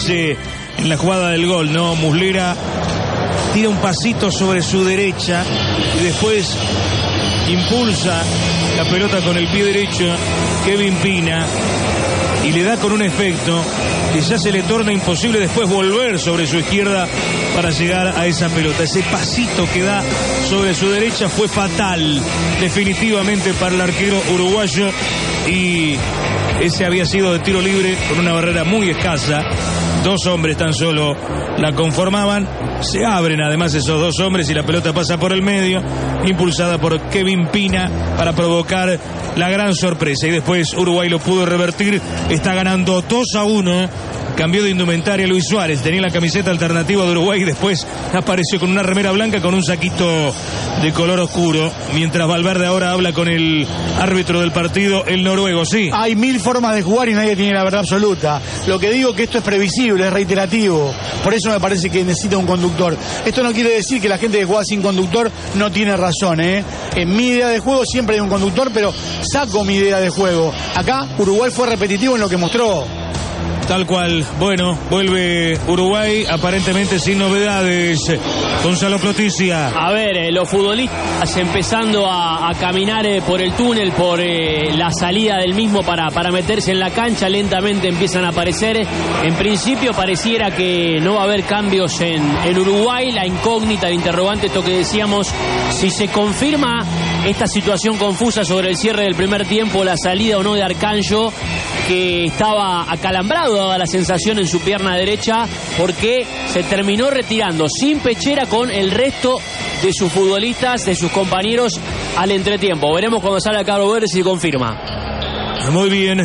hace en la jugada del gol, ¿no? Muslera tira un pasito sobre su derecha y después impulsa la pelota con el pie derecho Kevin Pina y le da con un efecto que ya se le torna imposible después volver sobre su izquierda para llegar a esa pelota. Ese pasito que da sobre su derecha fue fatal definitivamente para el arquero uruguayo, y ese había sido de tiro libre con una barrera muy escasa. 2 hombres tan solo la conformaban. Se abren además esos 2 hombres y la pelota pasa por el medio, impulsada por Kevin Pina para provocar la gran sorpresa. Y después Uruguay lo pudo revertir. Está ganando 2-1. Cambió de indumentaria Luis Suárez. Tenía la camiseta alternativa de Uruguay y después apareció con una remera blanca con un saquito de color oscuro. Mientras Valverde ahora habla con el árbitro del partido, el noruego. Sí. Hay 1000 formas de jugar y nadie tiene la verdad absoluta. Lo que digo que esto es previsible, es reiterativo. Por eso me parece que necesita un conductor. Esto no quiere decir que la gente que juega sin conductor no tiene razón, ¿eh? En mi idea de juego siempre hay un conductor, pero saco mi idea de juego. Acá Uruguay fue repetitivo en lo que mostró. Tal cual. Bueno, vuelve Uruguay aparentemente sin novedades. Gonzalo Proticia. A ver, los futbolistas empezando a caminar por el túnel, por la salida del mismo para meterse en la cancha, lentamente empiezan a aparecer. En principio pareciera que no va a haber cambios en Uruguay. La incógnita, el interrogante, esto que decíamos, si se confirma esta situación confusa sobre el cierre del primer tiempo, la salida o no de Arcanjo, que estaba acalambrado, daba la sensación en su pierna derecha, porque se terminó retirando sin pechera con el resto de sus futbolistas, de sus compañeros al entretiempo. Veremos cuando sale Cabo Verde si confirma. Muy bien.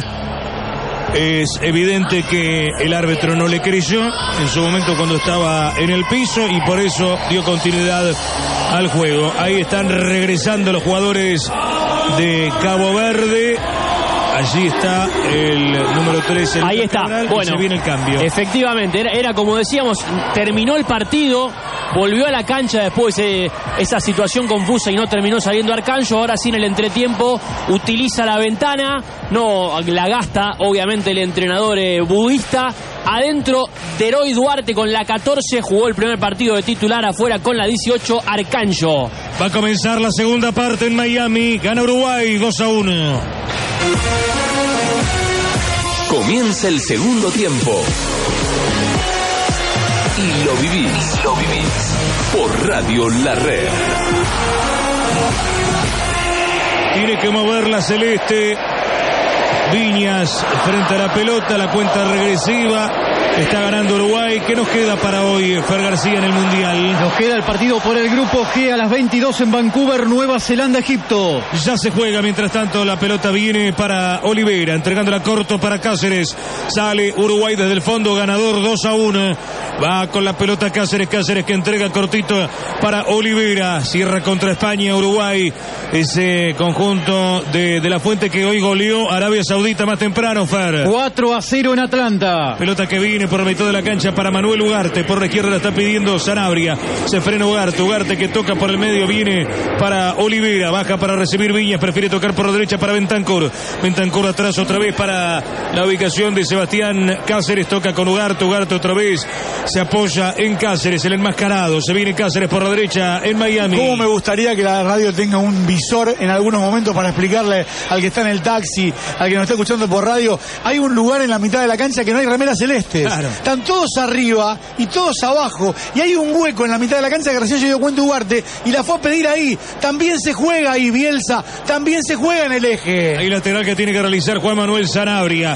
Es evidente que el árbitro no le creyó en su momento cuando estaba en el piso y por eso dio continuidad al juego. Ahí están regresando los jugadores de Cabo Verde. Allí está el número 13. Ahí está. Bueno, se viene el cambio. Efectivamente, era como decíamos, terminó el partido, volvió a la cancha después esa situación confusa y no terminó saliendo Arcanjo. Ahora sí, en el entretiempo utiliza la ventana, no la gasta obviamente el entrenador budista. Adentro, Deroy Duarte con la 14 jugó el primer partido de titular, afuera con la 18 Arcanjo. Va a comenzar la segunda parte en Miami. Gana Uruguay 2-1. Comienza el segundo tiempo. Y lo vivís por Radio La Red. Tiene que mover la celeste. Viñas frente a la pelota, la cuenta regresiva. Está ganando Uruguay. ¿Qué nos queda para hoy, Fer García, en el Mundial? Nos queda el partido por el Grupo G a las 22 en Vancouver, Nueva Zelanda, Egipto. Ya se juega, mientras tanto la pelota viene para Olivera, entregándola corto para Cáceres. Sale Uruguay desde el fondo, ganador 2-1. Va con la pelota Cáceres que entrega cortito para Olivera. Cierra contra España, Uruguay. Ese conjunto de la Fuente que hoy goleó Arabia Saudita más temprano, Fer. 4-0 en Atlanta. Pelota que viene por mitad de la cancha para Manuel Ugarte. Por la izquierda la está pidiendo Sanabria. Se frena Ugarte que toca por el medio. Viene para Olivera. Baja para recibir Viñas. Prefiere tocar por la derecha para Bentancur atrás otra vez para la ubicación de Sebastián Cáceres. Toca con Ugarte otra vez. Se apoya en Cáceres, el enmascarado. Se viene Cáceres por la derecha en Miami. ¿Cómo me gustaría que la radio tenga un visor en algunos momentos para explicarle al que está en el taxi, al que nos está escuchando por radio? Hay un lugar en la mitad de la cancha que no hay remeras celestes. Claro. Están todos arriba y todos abajo. Y hay un hueco en la mitad de la cancha que recién se dio cuenta Ugarte y la fue a pedir ahí. También se juega ahí, Bielsa. También se juega en el eje. Ahí lateral que tiene que realizar Juan Manuel Sanabria.